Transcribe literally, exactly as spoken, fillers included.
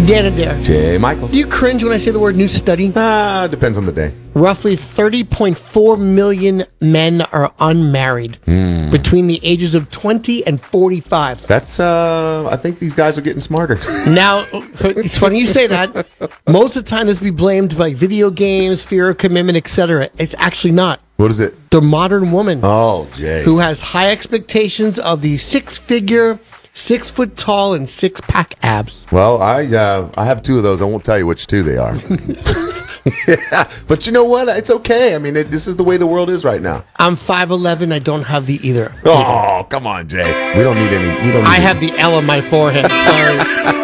Dan Adair. Jay Michaels. Do you cringe when I say the word new study? Ah, depends on the day. Roughly thirty point four million men are unmarried Mm. between the ages of twenty and forty-five. That's, uh, I think these guys are getting smarter. Now, it's funny you say that. Most of the time, this will be blamed by video games, fear of commitment, et cetera. It's actually not. What is it? The modern woman Oh, Jay. who has high expectations of the six-figure, six-foot-tall, and six-pack abs. Well, I uh, I have two of those. I won't tell you which two they are. Yeah, but you know what? It's okay. I mean, it, this is the way the world is right now. I'm five eleven. I don't have the either. Oh, come on, Jay. We don't need any. We don't. Need I any. have the L on my forehead. Sorry.